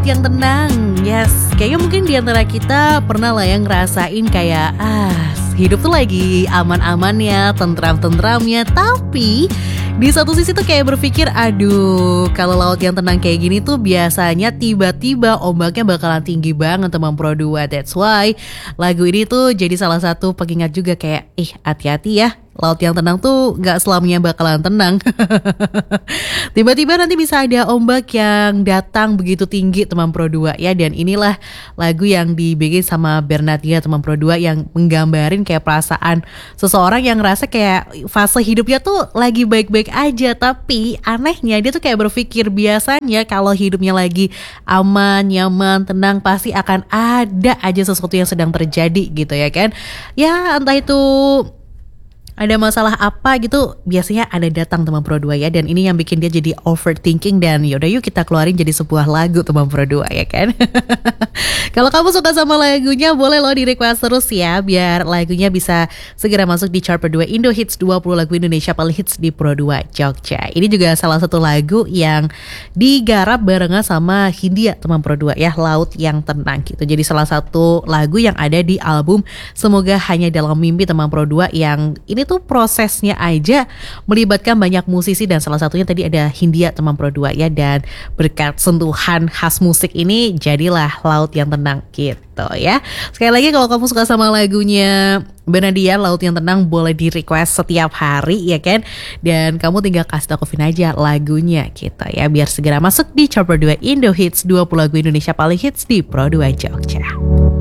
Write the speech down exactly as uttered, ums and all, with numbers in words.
yang tenang. Yes, kayaknya mungkin di antara kita pernah lah yang ngerasain kayak ah hidup tuh lagi aman-amannya, tentram-tentramnya, tapi di satu sisi tuh kayak berpikir, aduh kalau laut yang tenang kayak gini tuh biasanya tiba-tiba ombaknya bakalan tinggi banget teman Pro dua. That's why lagu ini tuh jadi salah satu pengingat juga kayak, ih hati-hati ya, laut yang tenang tuh gak selamanya bakalan tenang. Tiba-tiba nanti bisa ada ombak yang datang begitu tinggi teman Pro dua ya. Dan inilah lagu yang dibikin sama Bernadina teman Pro dua yang menggambarin kayak perasaan seseorang yang ngerasa kayak fase hidupnya tuh lagi baik-baik aja, tapi anehnya dia tuh kayak berpikir biasanya kalau hidupnya lagi aman, nyaman, tenang pasti akan ada aja sesuatu yang sedang terjadi gitu ya kan. Ya entah itu ada masalah apa gitu, biasanya ada datang teman Pro dua ya. Dan ini yang bikin dia jadi overthinking. Dan yaudah yuk kita keluarin jadi sebuah lagu teman Pro dua ya kan. Kalau kamu suka sama lagunya, boleh lo di request terus ya, biar lagunya bisa segera masuk di chart Pro dua Indo Hits dua puluh lagu Indonesia paling hits di Pro dua Jogja. Ini juga salah satu lagu yang digarap barengan sama Hindia teman Pro dua ya, Laut yang Tenang gitu. Jadi salah satu lagu yang ada di album Semoga Hanya Dalam Mimpi teman Pro dua, yang ini tuh prosesnya aja melibatkan banyak musisi dan salah satunya tadi ada Hindia teman Pro dua ya. Dan berkat sentuhan khas musik ini jadilah Laut yang Tenang gitu ya. Sekali lagi kalau kamu suka sama lagunya Bernadina Laut yang Tenang, boleh di request setiap hari ya kan. Dan kamu tinggal kasih takufin aja lagunya gitu ya, biar segera masuk di chart Pro dua Indo Hits dua puluh lagu Indonesia paling hits di Pro dua Jogja.